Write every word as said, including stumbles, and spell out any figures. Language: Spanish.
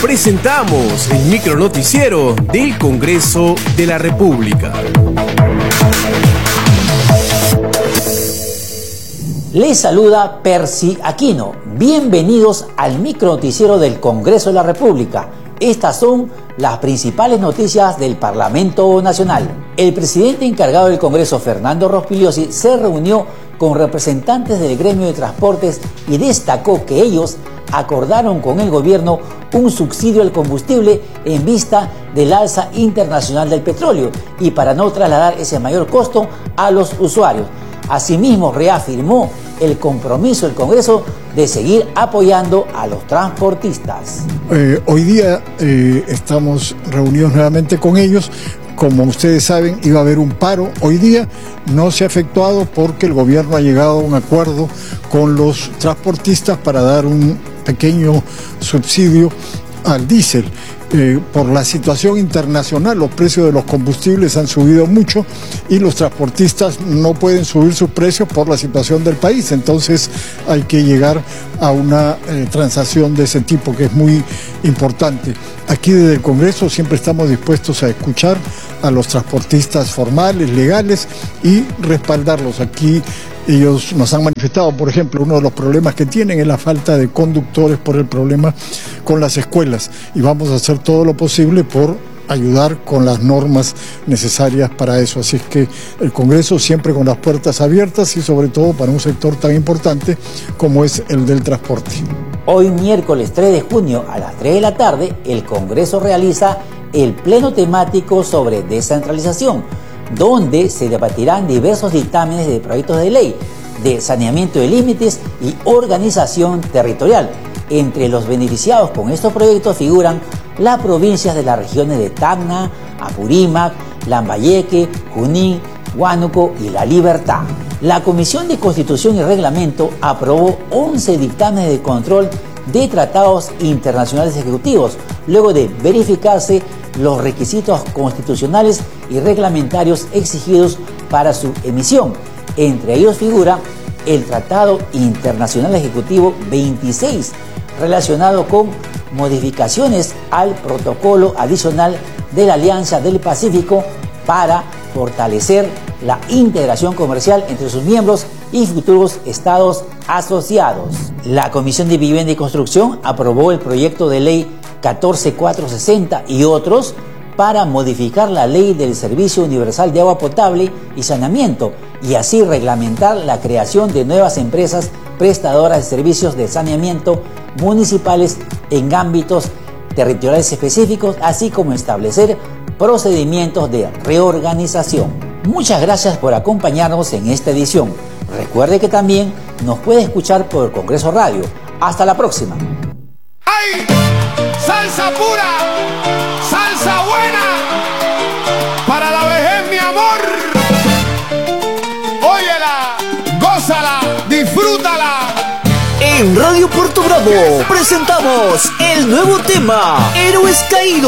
presentamos el micronoticiero del Congreso de la República. Les saluda Percy Aquino. Bienvenidos al micronoticiero del Congreso de la República. Estas son las principales noticias del Parlamento Nacional. El presidente encargado del Congreso, Fernando Rospigliosi, se reunió con representantes del gremio de transportes y destacó que ellos acordaron con el gobierno un subsidio al combustible en vista del alza internacional del petróleo y para no trasladar ese mayor costo a los usuarios. Asimismo, reafirmó el compromiso del Congreso de seguir apoyando a los transportistas. Eh, hoy día eh, estamos reunidos nuevamente con ellos. Como ustedes saben, iba a haber un paro. Hoy día no se ha efectuado porque el gobierno ha llegado a un acuerdo con los transportistas para dar un pequeño subsidio al diésel. Eh, por la situación internacional, los precios de los combustibles han subido mucho y los transportistas no pueden subir sus precios por la situación del país. Entonces hay que llegar a una eh, transacción de ese tipo que es muy importante. Aquí desde el Congreso siempre estamos dispuestos a escuchar a los transportistas formales, legales y respaldarlos. Aquí ellos nos han manifestado, por ejemplo, uno de los problemas que tienen es la falta de conductores por el problema con las escuelas y vamos a hacer todo lo posible por ayudar con las normas necesarias para eso. Así es que el Congreso siempre con las puertas abiertas y sobre todo para un sector tan importante como es el del transporte. Hoy miércoles tres de junio a las tres de la tarde el Congreso realiza el pleno temático sobre descentralización, donde se debatirán diversos dictámenes de proyectos de ley de saneamiento de límites y organización territorial. Entre los beneficiados con estos proyectos figuran las provincias de las regiones de Tacna, Apurímac, Lambayeque, Junín, Huánuco y La Libertad. La Comisión de Constitución y Reglamento aprobó once dictámenes de control de tratados internacionales ejecutivos, luego de verificarse los requisitos constitucionales y reglamentarios exigidos para su emisión. Entre ellos figura el Tratado Internacional Ejecutivo veintiséis, relacionado con modificaciones al protocolo adicional de la Alianza del Pacífico para fortalecer la integración comercial entre sus miembros y futuros estados asociados. La Comisión de Vivienda y Construcción aprobó el proyecto de ley catorce mil cuatrocientos sesenta y otros para modificar la ley del Servicio Universal de Agua Potable y Saneamiento y así reglamentar la creación de nuevas empresas prestadoras de servicios de saneamiento municipales en ámbitos territoriales específicos, así como establecer procedimientos de reorganización. Muchas gracias por acompañarnos en esta edición. Recuerde que también nos puede escuchar por Congreso Radio. Hasta la próxima. ¡Ay! ¡Salsa pura! ¡Salsa buena! Para la vejez, mi amor. Óyela, gózala, disfrútala. En Radio Puerto Bravo presentamos el nuevo tema Héroes Caídos.